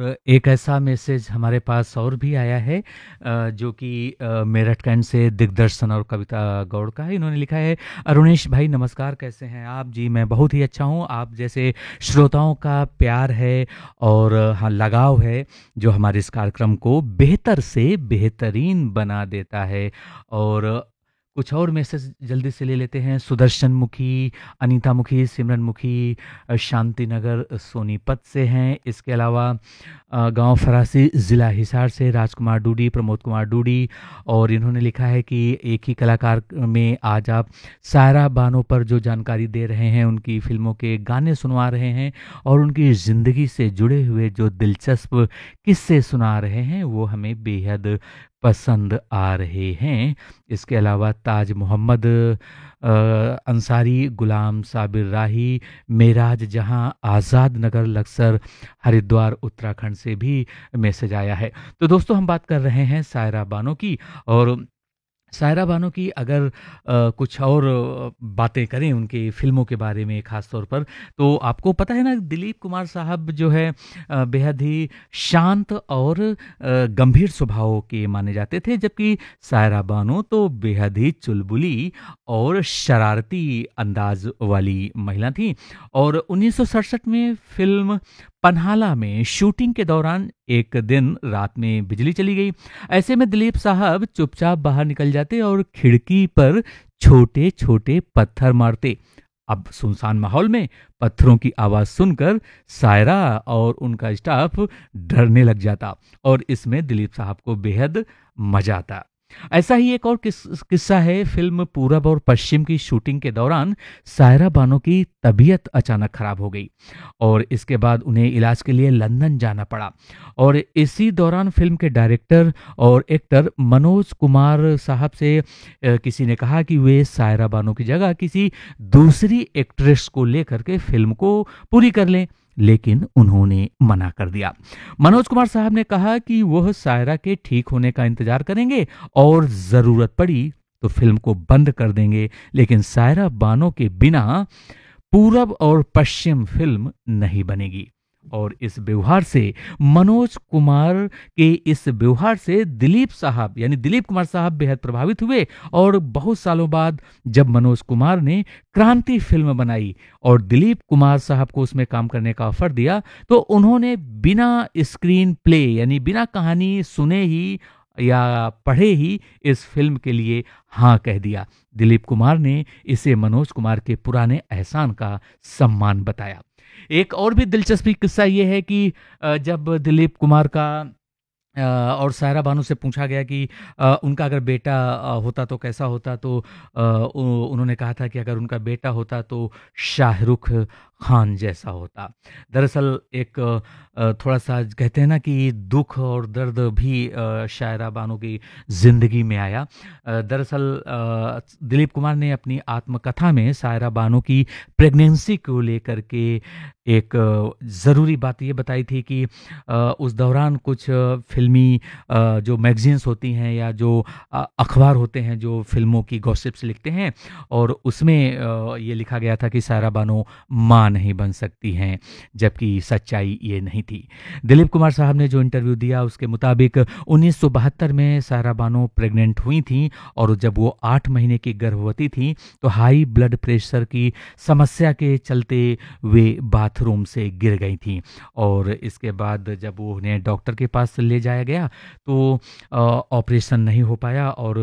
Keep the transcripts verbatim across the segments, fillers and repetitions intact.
अ, एक ऐसा मैसेज हमारे पास और भी आया है अ, जो कि अ, मेरठ कैंट से दिग्दर्शन और कविता गौड़ का है। इन्होंने लिखा है, अरुणेश भाई नमस्कार, कैसे हैं आप? जी मैं बहुत ही अच्छा हूँ। आप जैसे श्रोताओं का प्यार है और हाँ लगाव है जो हमारे इस कार्यक्रम को बेहतर से बेहतरीन बना देता है। और कुछ और मैसेज जल्दी से ले लेते हैं। सुदर्शन मुखी, अनीता मुखी, सिमरन मुखी अ, शांति नगर सोनीपत से हैं। इसके अलावा अ, गांव फरासी ज़िला हिसार से राजकुमार डूडी, प्रमोद कुमार डूडी। और इन्होंने लिखा है कि एक ही कलाकार में आज आप सायरा बानो पर जो जानकारी दे रहे हैं, उनकी फिल्मों के गाने सुनवा रहे हैं और उनकी ज़िंदगी से जुड़े हुए जो दिलचस्प किस्से सुना रहे हैं वो हमें बेहद पसंद आ रहे हैं। इसके अलावा ताज मोहम्मद अ, अंसारी, गुलाम साबिर राही, मेराज जहां, आज़ाद नगर लक्सर, हरिद्वार उत्तराखंड से भी मैसेज आया है। तो दोस्तों हम बात कर रहे हैं सायरा बानो की। और सायरा बानो की अगर अ, कुछ और अ, बातें करें उनकी फ़िल्मों के बारे में ख़ास तौर पर, तो आपको पता है ना दिलीप कुमार साहब जो है अ, बेहद ही शांत और अ, गंभीर स्वभाव के माने जाते थे, जबकि सायरा बानो तो बेहद ही चुलबुली और शरारती अंदाज वाली महिला थी। और उन्नीस सौ सड़सठ में फ़िल्म पन्हाला में शूटिंग के दौरान एक दिन रात में बिजली चली गई। ऐसे में दिलीप साहब चुपचाप बाहर निकल जाते और खिड़की पर छोटे छोटे पत्थर मारते। अब सुनसान माहौल में पत्थरों की आवाज सुनकर सायरा और उनका स्टाफ डरने लग जाता और इसमें दिलीप साहब को बेहद मजा आता। ऐसा ही एक और किस, किस्सा है। फिल्म पूरब और पश्चिम की शूटिंग के दौरान सायरा बानो की तबीयत अचानक खराब हो गई और इसके बाद उन्हें इलाज के लिए लंदन जाना पड़ा। और इसी दौरान फिल्म के डायरेक्टर और एक्टर मनोज कुमार साहब से अ, किसी ने कहा कि वे सायरा बानो की जगह किसी दूसरी एक्ट्रेस को लेकर के फिल्म को पूरी कर लें, लेकिन उन्होंने मना कर दिया। मनोज कुमार साहब ने कहा कि वह सायरा के ठीक होने का इंतजार करेंगे और जरूरत पड़ी तो फिल्म को बंद कर देंगे, लेकिन सायरा बानो के बिना पूरब और पश्चिम फिल्म नहीं बनेगी। और इस व्यवहार से मनोज कुमार के इस व्यवहार से दिलीप साहब यानी दिलीप कुमार साहब बेहद प्रभावित हुए। और बहुत सालों बाद जब मनोज कुमार ने क्रांति फिल्म बनाई और दिलीप कुमार साहब को उसमें काम करने का ऑफर दिया, तो उन्होंने बिना स्क्रीन प्ले यानी बिना कहानी सुने ही या पढ़े ही इस फिल्म के लिए हाँ कह दिया। दिलीप कुमार ने इसे मनोज कुमार के पुराने एहसान का सम्मान बताया। एक और भी दिलचस्पी किस्सा ये है कि अ, जब दिलीप कुमार का अ, और सायरा बानो से पूछा गया कि अ, उनका अगर बेटा अ, होता तो कैसा होता, तो अ, उ- उन्होंने कहा था कि अगर उनका बेटा होता तो शाहरुख खान जैसा होता। दरअसल एक अ, थोड़ा सा कहते हैं ना कि दुख और दर्द भी अ, शायरा बानो की जिंदगी में आया। अ, दरअसल अ, दिलीप कुमार ने अपनी आत्मकथा में सायरा बानो की प्रेगनेंसी को लेकर के एक अ, ज़रूरी बात ये बताई थी कि अ, उस दौरान कुछ अ, फिल्मी अ, जो मैगजीन्स होती हैं या जो अ, अखबार होते हैं जो फिल्मों की गॉसिप्स लिखते हैं, और उसमें अ, ये लिखा गया था कि सायरा बानो माँ नहीं बन सकती हैं, जबकि सच्चाई ये नहीं थी। दिलीप कुमार साहब ने जो इंटरव्यू दिया उसके मुताबिक उन्नीस सौ बहत्तर में सायरा बानो प्रेग्नेंट हुई थी और जब वो आठ महीने की गर्भवती थी तो हाई ब्लड प्रेशर की समस्या के चलते वे बाथरूम से गिर गई थी। और इसके बाद जब वो उन्हें डॉक्टर के पास ले जाया गया तो अ, ऑपरेशन नहीं हो पाया और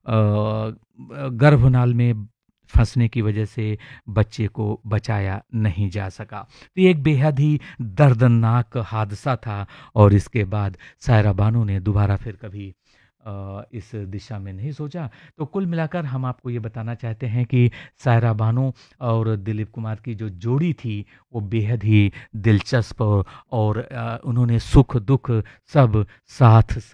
अ, गर्भनाल में फंसने की वजह से बच्चे को बचाया नहीं जा सका। तो ये एक बेहद ही दर्दनाक हादसा था और इसके बाद सायरा बानो ने दोबारा फिर कभी अ, इस दिशा में नहीं सोचा। तो कुल मिलाकर हम आपको ये बताना चाहते हैं कि सायरा बानो और दिलीप कुमार की जो जोड़ी थी वो बेहद ही दिलचस्प और, और अ, उन्होंने सुख दुख सब साथ